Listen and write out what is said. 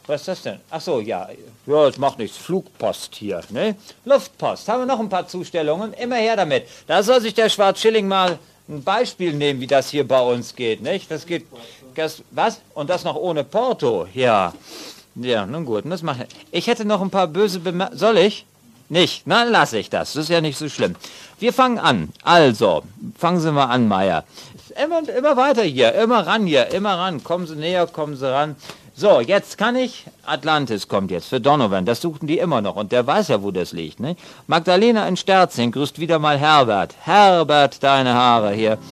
Was ist das denn? Ach so, ja. Ja, das macht nichts. Flugpost hier, ne? Luftpost. Haben wir noch ein paar Zustellungen? Immer her damit. Da soll sich der Schwarzschilling mal ein Beispiel nehmen, wie das hier bei uns geht, nicht? Das geht... Was? Und das noch ohne Porto? Ja. Ja, nun gut. Das mache ich. Ich hätte noch ein paar böse Bemerkungen. Soll ich? Nicht? Na, lasse ich das. Das ist ja nicht so schlimm. Wir fangen an. Also, fangen Sie mal an, Meier. Immer weiter hier. Immer ran hier. Immer ran. Kommen Sie näher, kommen Sie ran. So, jetzt kann ich... Atlantis kommt jetzt für Donovan. Das suchten die immer noch. Und der weiß ja, wo das liegt, ne? Magdalena in Sterzing grüßt wieder mal Herbert. Herbert, deine Haare hier.